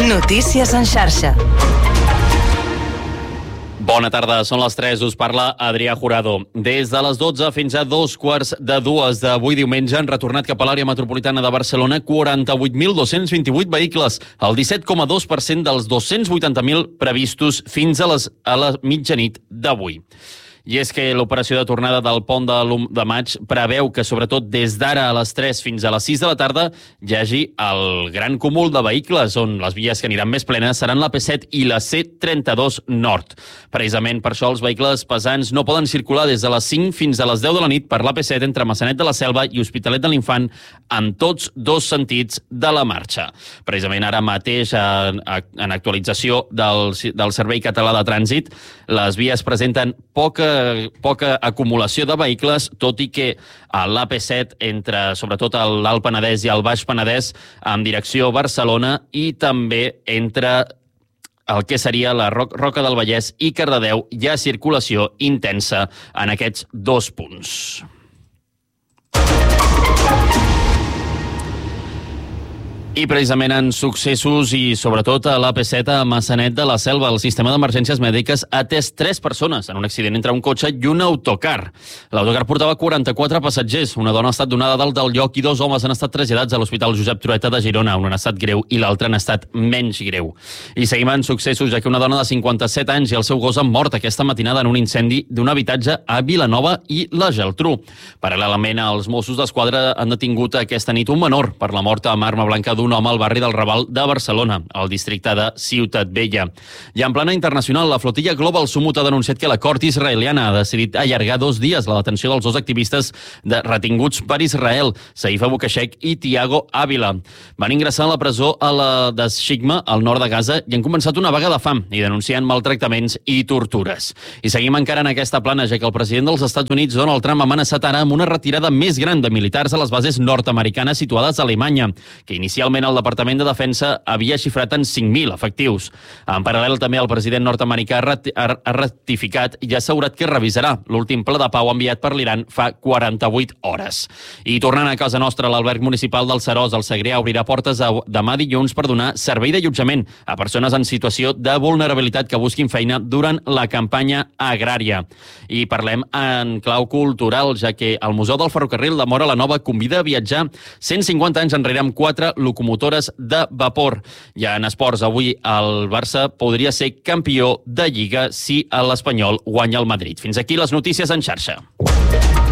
Notícies en xarxa. Bona tarda, són les 3, us parla Adrià Jurado. Des de les 12 fins a 2:15 d'avui diumenge han retornat cap a l'àrea metropolitana de Barcelona 48.228 vehicles, el 17,2% dels 280.000 previstos fins a la mitjanit d'avui. I és que l'operació de tornada del pont de maig preveu que, sobretot des d'ara a les 3 fins a les 6 de la tarda, hi hagi el gran cúmul de vehicles, on les vies que aniran més plenes seran la P7 i la C32 Nord. Precisament per això els vehicles pesants no poden circular des de les 5 fins a les 10 de la nit per la P7 entre Massanet de la Selva i Hospitalet de l'Infant en tots dos sentits de la marxa. Precisament ara mateix, en actualització del Servei Català de Trànsit, les vies presenten poca acumulació de vehicles, tot i que a l'AP7 entre sobretot l'Alt Penedès i el Baix Penedès en direcció Barcelona i també entre el que seria la Roca del Vallès i Cardedeu hi ha circulació intensa en aquests dos punts. I precisament en successos i sobretot a l'AP7 a Massanet de la Selva, el sistema d'emergències mèdiques ha atès 3 persones en un accident entre un cotxe i un autocar. L'autocar portava 44 passatgers. Una dona ha estat donada d'alta del lloc i 2 homes han estat traslladats a l'Hospital Josep Trueta de Girona, un en estat greu i l'altre en estat menys greu. I seguim en successos, ja que una dona de 57 anys i el seu gos han mort aquesta matinada en un incendi d'un habitatge a Vilanova i la Geltrú. Paral·lelament, els Mossos d'Esquadra han detingut aquesta nit un menor per la mort amb arma blanca d'un home al barri del Raval de Barcelona, al districte de Ciutat Vella. I en plana internacional, la flotilla Global Summut ha denunciat que la cort israeliana ha decidit allargar 2 dies la detenció dels 2 activistes retinguts per Israel, Saif Abu Kashek i Tiago Ávila. Van ingressar a la presó de Shigma, al nord de Gaza, i han començat una vaga de fam i denuncien maltractaments i tortures. I seguim encara en aquesta plana, ja que el president dels Estats Units, Donald Trump, ha amenaçat ara amb una retirada més gran de militars a les bases nord-americanes situades a Alemanya, que inicialment el Departament de Defensa havia xifrat en 5.000 efectius. En paral·lel, també el president nord-americà ha ratificat i ha assegurat que revisarà l'últim pla de pau enviat per l'Iran fa 48 hores. I tornant a casa nostra, l'alberg municipal del Seròs, al Segrià, obrirà portes demà dilluns per donar servei d'allotjament a persones en situació de vulnerabilitat que busquin feina durant la campanya agrària. I parlem en clau cultural, ja que el Museu del Ferrocarril de Móra la Nova convida a viatjar 150 anys enrere amb 4 locomotores de vapor. Ja en esports, avui el Barça podria ser campió de Lliga si l'Espanyol guanya el Madrid. Fins aquí les notícies en xarxa.